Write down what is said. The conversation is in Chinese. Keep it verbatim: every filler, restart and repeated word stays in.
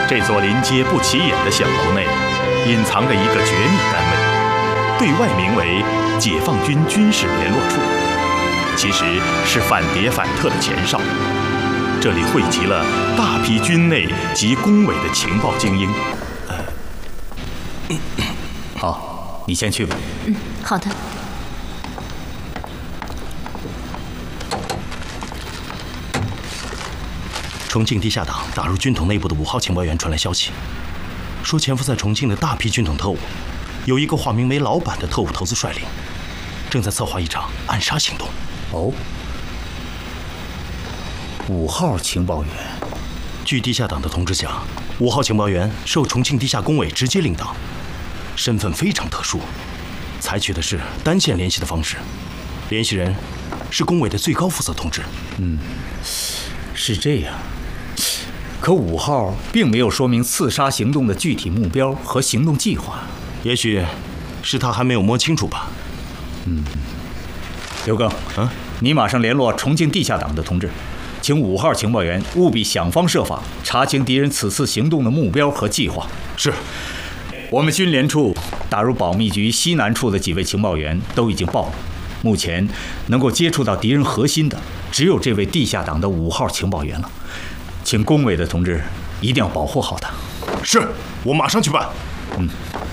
这座临街不起眼的小楼内，隐藏着一个绝密单位，对外名为解放军军事联络处，其实是反谍反特的前哨。这里汇集了大批军内及工委的情报精英。 呃、好，你先去吧。 嗯，好的。 重庆地下党打入军统内部的五号情报员传来消息，说潜伏在重庆的大批军统特务，有一个化名为老板的特务头子率领，正在策划一场暗杀行动。 哦，五号情报员。 据地下党的通知讲，五号情报员受重庆地下工委直接领导，身份非常特殊，采取的是单线联系的方式，联系人是工委的最高负责同志。 嗯，是这样。可五号并没有说明刺杀行动的具体目标和行动计划， 也许是他还没有摸清楚吧。 嗯，刘庚， 啊， 你马上联络重庆地下党的同志，请五号情报员务必想方设法查清敌人此次行动的目标和计划。 是。 我们军联处打入保密局西南处的几位情报员都已经报了，目前能够接触到敌人核心的只有这位地下党的五号情报员了，请工委的同志一定要保护好他。 是，我马上去办。 嗯。